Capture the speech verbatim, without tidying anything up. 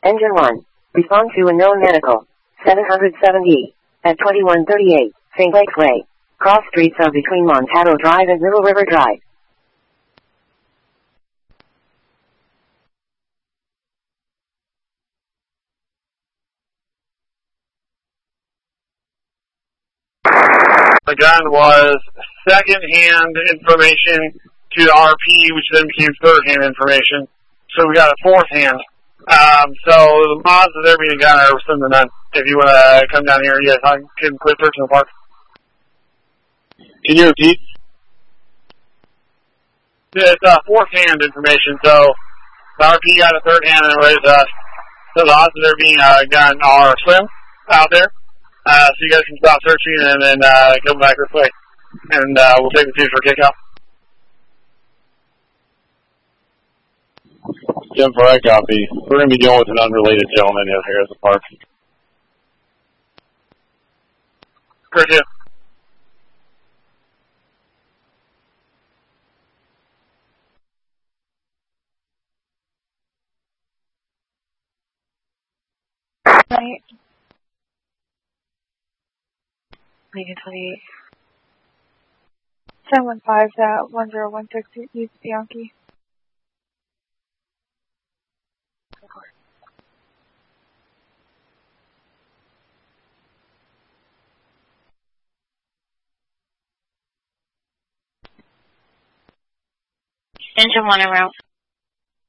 Engine one. Respond to unknown medical. seven hundred seventy. At twenty-one thirty-eight, Saint Lakes Way. Cross streets of between Montado Drive and Little River Drive. The gun was second-hand information to the R P, which then became third-hand information. So we got a fourth-hand. Um, so the odds of there being a gun are slim to none. If you want to come down here, yes, I can quit searching the park. Can you repeat? It's uh, fourth-hand information, so the R P got a third-hand, and it was, uh, so the odds of there being a gun are slim out there. Uh, so you guys can stop searching and then uh, come back this way, and uh, we'll take the two for a kick out. Jim for I copy. We're going to be dealing with an unrelated gentleman out here at the park. Great, yeah. Night. Lincoln twenty-eight. ten one five to one zero one six East Yankee. Engine one en route.